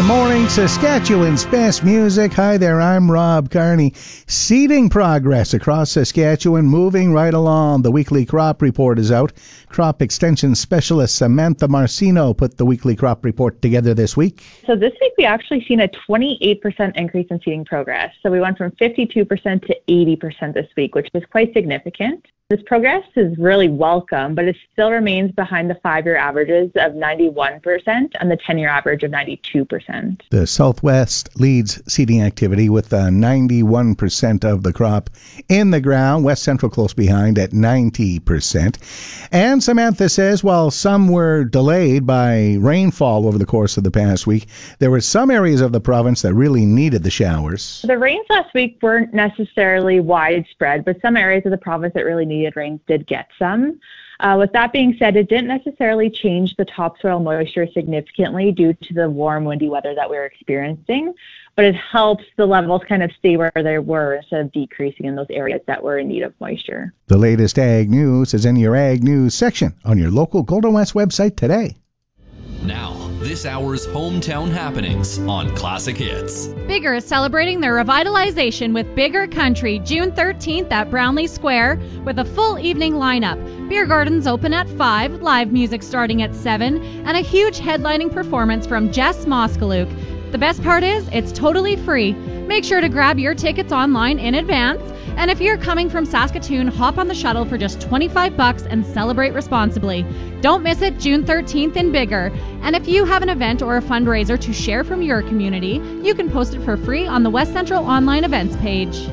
morning, Saskatchewan's best music. Hi there, I'm Rob Carney. Seeding progress across Saskatchewan, moving right along. The weekly crop report is out. Crop extension specialist Samantha Marcino put the weekly crop report together this week. So this week we actually seen a 28% increase in seeding progress. So we went from 52% to 80% this week, which is quite significant. This progress is really welcome, but it still remains behind the 5-year averages of 91% and the 10-year average of 92%. The Southwest leads seeding activity with 91% of the crop in the ground. West Central close behind at 90%. And Samantha says while some were delayed by rainfall over the course of the past week, there were some areas of the province that really needed the showers. The rains last week weren't necessarily widespread, but some areas of the province that really needed rains did get some. With that being said, it didn't necessarily change the topsoil moisture significantly due to the warm, windy weather that we were experiencing, but it helps the levels kind of stay where they were instead of decreasing in those areas that were in need of moisture. The latest Ag News is in your Ag News section on your local Golden West website today. Now, this hour's hometown happenings on Classic Hits. Bigger is celebrating their revitalization with Bigger Country June 13th at Brownlee Square with a full evening lineup. Beer gardens open at 5, live music starting at 7, and a huge headlining performance from Jess Moskaluk. The best part is, it's totally free. Make sure to grab your tickets online in advance. And if you're coming from Saskatoon, hop on the shuttle for just $25 and celebrate responsibly. Don't miss it June 13th in Bigger. And if you have an event or a fundraiser to share from your community, you can post it for free on the West Central online events page.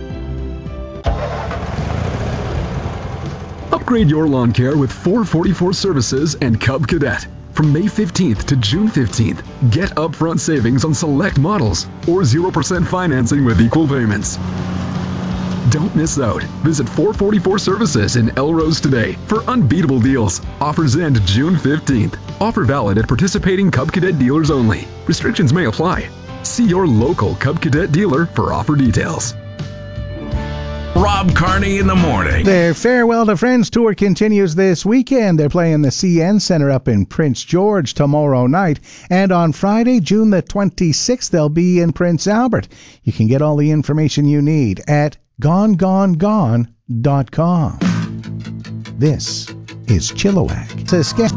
Upgrade your lawn care with 444 Services and Cub Cadet. From May 15th to June 15th, get upfront savings on select models or 0% financing with equal payments. Don't miss out. Visit 444 Services in Elrose today for unbeatable deals. Offers end June 15th. Offer valid at participating Cub Cadet dealers only. Restrictions may apply. See your local Cub Cadet dealer for offer details. Rob Carney in the morning. Their Farewell to Friends tour continues this weekend. They're playing the CN Centre up in Prince George tomorrow night. And on Friday, June the 26th, they'll be in Prince Albert. You can get all the information you need at gonegone.com. This is Chilliwack, Saskatchewan.